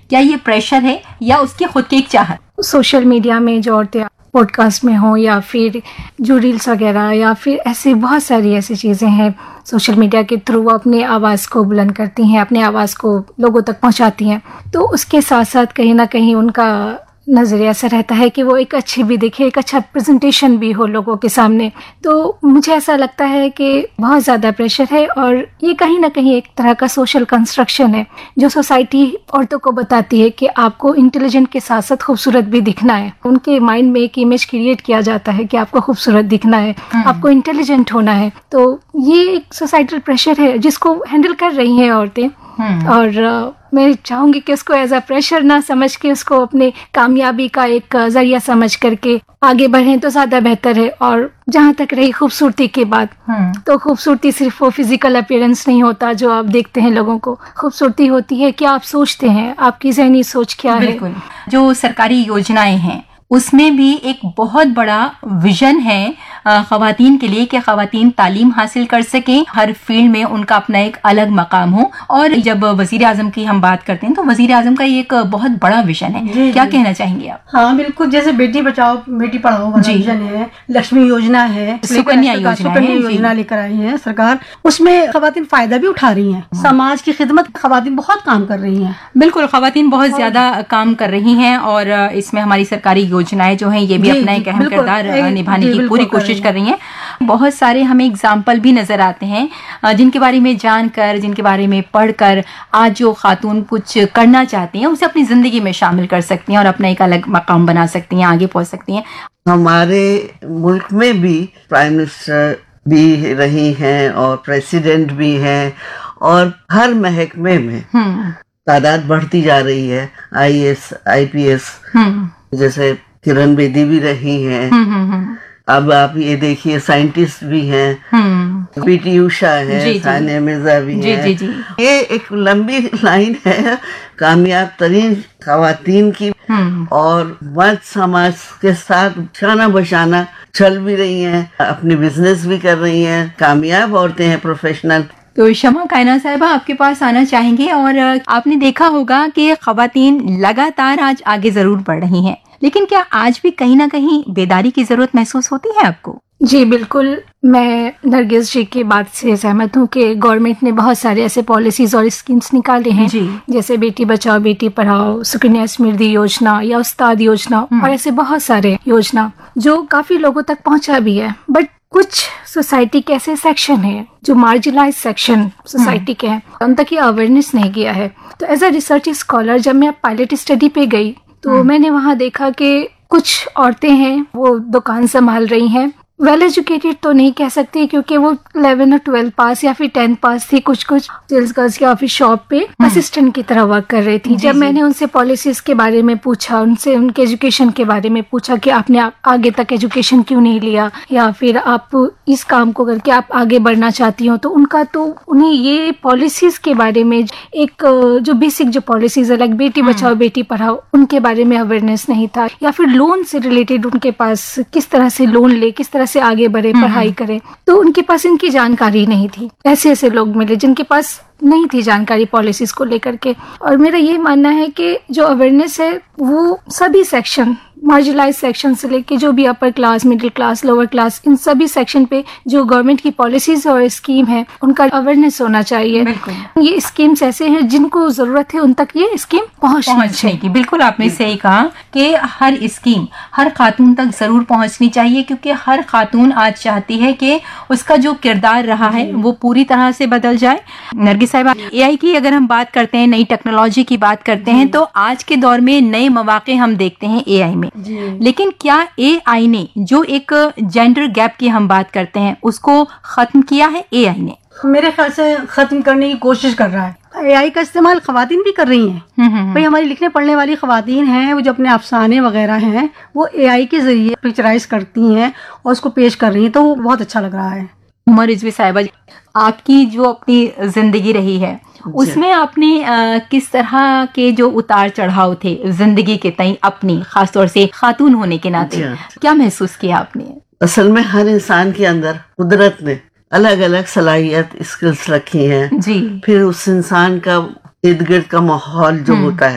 क्या ये प्रेशर है या उसके खुद की एक चाहत? सोशल मीडिया में जो औरतें पॉडकास्ट में हो या फिर जो रील्स वगैरह या फिर ऐसे बहुत सारी ऐसी चीज़ें हैं, सोशल मीडिया के थ्रू वो अपने आवाज़ को बुलंद करती हैं, अपने आवाज़ को लोगों तक पहुंचाती हैं, तो उसके साथ साथ कहीं ना कहीं उनका नज़रिया ऐसा रहता है कि वो एक अच्छी भी दिखे, एक अच्छा प्रेजेंटेशन भी हो लोगों के सामने। तो मुझे ऐसा लगता है कि बहुत ज़्यादा प्रेशर है और ये कहीं ना कहीं एक तरह का सोशल कंस्ट्रक्शन है जो सोसाइटी औरतों को बताती है कि आपको इंटेलिजेंट के साथ साथ खूबसूरत भी दिखना है। उनके माइंड में एक इमेज क्रिएट किया जाता है कि आपको खूबसूरत दिखना है, आपको इंटेलिजेंट होना है। तो ये एक सोसाइटल प्रेशर है जिसको हैंडल कर रही हैं औरतें, और मैं चाहूंगी कि उसको एज अ प्रेशर ना समझ के उसको अपने कामयाबी का एक जरिया समझ करके आगे बढ़ें तो ज्यादा बेहतर है। और जहाँ तक रही खूबसूरती की बात, तो खूबसूरती सिर्फ वो फिजिकल अपीयरेंस नहीं होता जो आप देखते हैं लोगों को। खूबसूरती होती है क्या आप सोचते हैं, आपकी ज़हनी सोच क्या है। जो सरकारी योजनाएं हैं उसमें भी एक बहुत बड़ा विजन है ख़वातीन के लिए कि ख़वातीन तालीम हासिल कर सकें, हर फील्ड में उनका अपना एक अलग मकाम हो। और जब वज़ीर आज़म की हम बात करते हैं तो वज़ीर आज़म का ये एक बहुत बड़ा विजन है। क्या कहना चाहेंगे आप? हाँ बिल्कुल, जैसे बेटी बचाओ बेटी पढ़ाओ वाला विजन है, लक्ष्मी योजना है, सुकन्या योजना लेकर आई है सरकार, उसमें ख़वातीन फायदा भी उठा रही हैं। समाज की खिदमत ख़वातीन बहुत काम कर रही हैं। बिल्कुल, ख़वातीन बहुत ज्यादा काम कर रही हैं और इसमें हमारी सरकारी योजनाएं जो हैं ये भी अपना एक अहम किरदार निभाने की पूरी कोशिश कर रही हैं। बहुत सारे हमें एग्जाम्पल भी नजर आते हैं जिनके बारे में जानकर, जिनके बारे में पढ़कर आज जो खातून कुछ करना चाहती हैं उसे अपनी जिंदगी में शामिल कर सकती हैं और अपना एक अलग मकाम बना सकती हैं, आगे पहुंच सकती हैं। हमारे मुल्क में भी प्राइम मिनिस्टर भी रही हैं और प्रेसिडेंट भी हैं और हर महकमे में तादाद बढ़ती जा रही है। IAS IPS जैसे किरण बेदी भी रही हैं। अब आप ये देखिए साइंटिस्ट भी हैं, PT उषा है, सानिया मिर्जा भी हैं। ये एक लंबी लाइन है कामयाब तरीन ख़वातीन की और मर्द समाज के साथ शाना बशाना चल भी रही हैं, अपनी बिजनेस भी कर रही हैं, कामयाब औरतें हैं, प्रोफेशनल। तो शमा कायनात साहिबा आपके पास आना चाहेंगे और आपने देखा होगा कि ख़वातीन लगातार आज आगे जरूर बढ़ रही हैं, लेकिन क्या आज भी कहीं ना कहीं बेदारी की जरूरत महसूस होती है आपको? जी बिल्कुल, मैं नरगिस जी की बात से सहमत हूँ कि गवर्नमेंट ने बहुत सारे ऐसे पॉलिसीज और स्कीम्स निकाले हैं जैसे बेटी बचाओ बेटी पढ़ाओ, सुकन्या समृद्धि योजना या उस्ताद योजना और ऐसे बहुत सारे योजना जो काफी लोगों तक पहुँचा भी है। बट कुछ सोसाइटी के ऐसे सेक्शन है जो मार्जिनलाइज सेक्शन सोसाइटी के हैं, उन तक ये अवेयरनेस नहीं गया है। तो एज अ रिसर्च स्कॉलर जब मैं पायलट स्टडी पे गई तो मैंने वहाँ देखा कि कुछ औरतें हैं वो दुकान संभाल रही हैं, वेल एजुकेटेड तो नहीं कह सकती क्योंकि वो 11 और 12 पास या फिर 10 पास थी, कुछ सेल्स गर्ल्स के ऑफिस शॉप पे असिस्टेंट की तरह वर्क कर रही थी। जब मैंने उनसे पॉलिसीज के बारे में पूछा, उनसे उनके एजुकेशन के बारे में पूछा कि आपने आगे तक एजुकेशन क्यों नहीं लिया या फिर आप इस काम को करके आप आगे बढ़ना चाहती हो, तो उन्हें ये पॉलिसीज के बारे में एक जो बेसिक जो पॉलिसीज है लाइक बेटी बचाओ बेटी पढ़ाओ उनके बारे में अवेयरनेस नहीं था, या फिर लोन से रिलेटेड उनके पास किस तरह से लोन ले, किस तरह से आगे बढ़े, पढ़ाई करें, तो उनके पास इनकी जानकारी नहीं थी। ऐसे लोग मिले जिनके पास नहीं थी जानकारी पॉलिसीज को लेकर के। और मेरा ये मानना है कि जो अवेयरनेस है वो सभी सेक्शन, मार्जिनलाइज सेक्शन से लेके जो भी upper class, middle class, lower class, इन सभी सेक्शन पे जो गवर्नमेंट की पॉलिसीज और स्कीम है उनका अवेयरनेस होना चाहिए। ये स्कीम्स ऐसे हैं जिनको जरूरत है उन तक ये स्कीम पहुंचने की। बिल्कुल आपने सही कहा कि हर स्कीम हर खातून तक जरूर पहुंचनी चाहिए क्योंकि हर खातून आज चाहती है कि उसका जो किरदार रहा है वो पूरी तरह से बदल जाए। नरगिस साहिबा, AI की अगर हम बात करते हैं, नई टेक्नोलॉजी की बात करते हैं तो आज के दौर में नए मौके हम देखते हैं AI में, लेकिन क्या AI ने जो एक जेंडर गैप की हम बात करते हैं उसको खत्म किया है? AI ने मेरे ख्याल से खत्म करने की कोशिश कर रहा है। AI का इस्तेमाल खवातीन भी कर रही हैं। भाई हमारी लिखने पढ़ने वाली खवातीन हैं, वो जो अपने अफसाने वगैरह हैं वो AI के जरिए पिक्चराइज करती हैं और उसको पेश कर रही हैं, तो वो बहुत अच्छा लग रहा है। उमर रिजवी साहिबा, आपकी जो अपनी जिंदगी रही है उसमें आपने किस तरह के जो उतार चढ़ाव थे जिंदगी के तई अपनी, खासतौर से खातून होने के नाते, क्या महसूस किया आपने? असल में हर इंसान के अंदर कुदरत ने अलग अलग सलाहियत, स्किल्स रखी हैं। फिर उस इंसान का इर्द गिर्द का माहौल जो होता है